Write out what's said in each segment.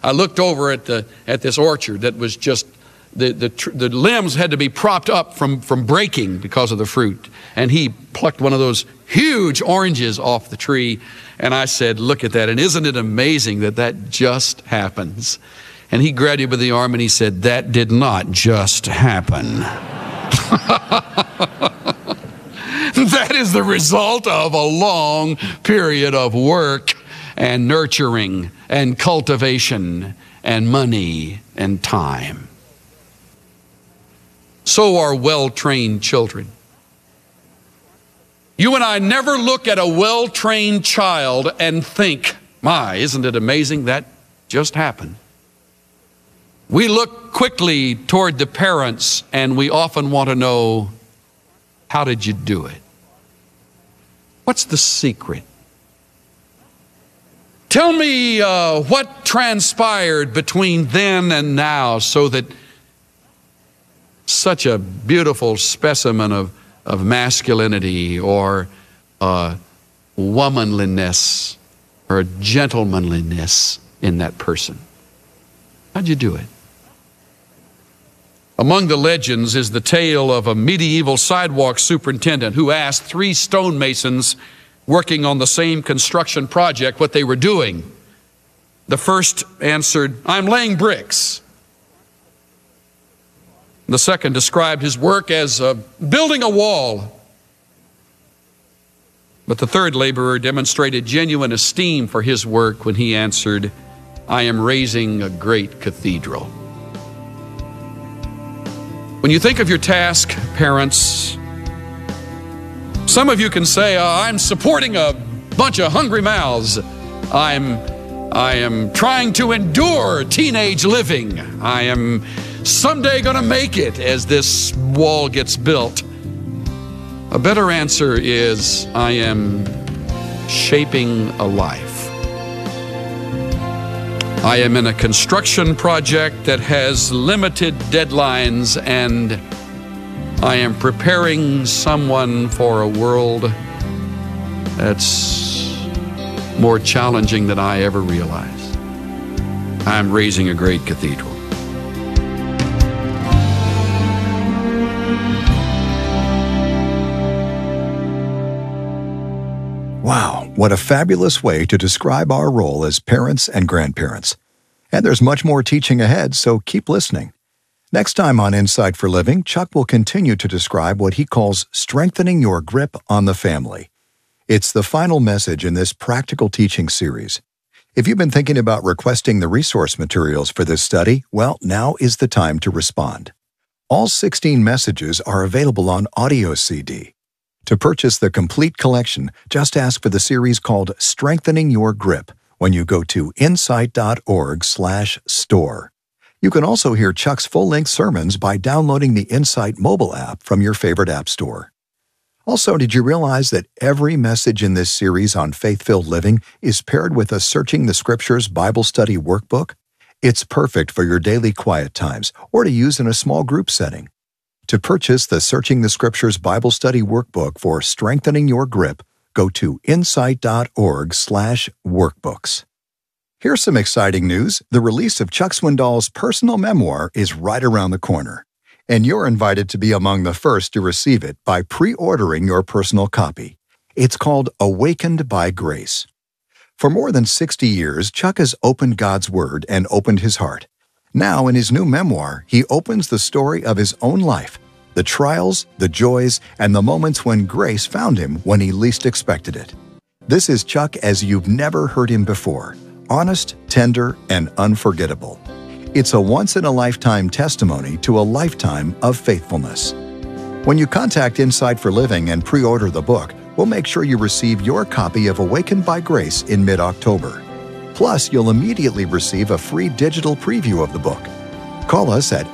I looked over at this orchard that was just, the limbs had to be propped up from breaking because of the fruit. And he plucked one of those huge oranges off the tree. And I said, look at that. And isn't it amazing that that just happens? And he grabbed me by the arm and he said, that did not just happen. That is the result of a long period of work and nurturing and cultivation and money and time. So are well-trained children. You and I never look at a well-trained child and think, my, isn't it amazing that just happened? We look quickly toward the parents and we often want to know, how did you do it? What's the secret? Tell me what transpired between then and now so that such a beautiful specimen of masculinity or womanliness or gentlemanliness in that person. How'd you do it? Among the legends is the tale of a medieval sidewalk superintendent who asked 3 stonemasons working on the same construction project what they were doing. The first answered, I'm laying bricks. The second described his work as building a wall. But the third laborer demonstrated genuine esteem for his work when he answered, I am raising a great cathedral. When you think of your task, parents, some of you can say, I'm supporting a bunch of hungry mouths. I am trying to endure teenage living. I am someday going to make it as this wall gets built. A better answer is, I am shaping a life. I am in a construction project that has limited deadlines, and I am preparing someone for a world that's more challenging than I ever realized. I'm raising a great cathedral. Wow, what a fabulous way to describe our role as parents and grandparents. And there's much more teaching ahead, so keep listening. Next time on Insight for Living, Chuck will continue to describe what he calls strengthening your grip on the family. It's the final message in this practical teaching series. If you've been thinking about requesting the resource materials for this study, well, now is the time to respond. All 16 messages are available on audio CD. To purchase the complete collection, just ask for the series called Strengthening Your Grip when you go to insight.org/store. You can also hear Chuck's full-length sermons by downloading the Insight mobile app from your favorite app store. Also, did you realize that every message in this series on faith-filled living is paired with a Searching the Scriptures Bible study workbook? It's perfect for your daily quiet times or to use in a small group setting. To purchase the Searching the Scriptures Bible Study Workbook for Strengthening Your Grip, go to insight.org/workbooks. Here's some exciting news. The release of Chuck Swindoll's personal memoir is right around the corner, and you're invited to be among the first to receive it by pre-ordering your personal copy. It's called Awakened by Grace. For more than 60 years, Chuck has opened God's Word and opened his heart. Now, in his new memoir, he opens the story of his own life, the trials, the joys, and the moments when grace found him when he least expected it. This is Chuck as you've never heard him before, honest, tender, and unforgettable. It's a once-in-a-lifetime testimony to a lifetime of faithfulness. When you contact Insight for Living and pre-order the book, we'll make sure you receive your copy of Awakened by Grace in mid-October. Plus, you'll immediately receive a free digital preview of the book. Call us at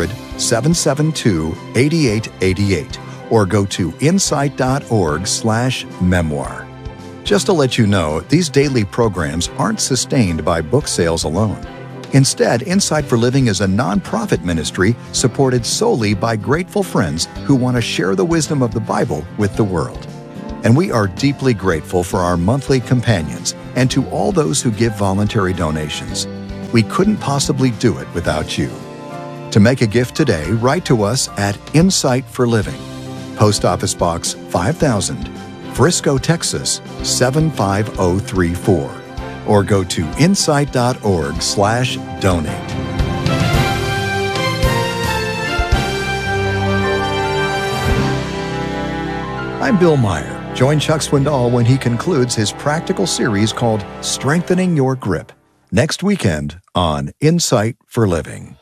800-772-8888 or go to insight.org/memoir. Just to let you know, these daily programs aren't sustained by book sales alone. Instead, Insight for Living is a nonprofit ministry supported solely by grateful friends who want to share the wisdom of the Bible with the world. And we are deeply grateful for our monthly companions and to all those who give voluntary donations. We couldn't possibly do it without you. To make a gift today, write to us at Insight for Living, Post Office Box 5000, Frisco, Texas 75034, or go to insight.org/donate. I'm Bill Meyer. Join Chuck Swindoll when he concludes his practical series called Strengthening Your Grip next weekend on Insight for Living.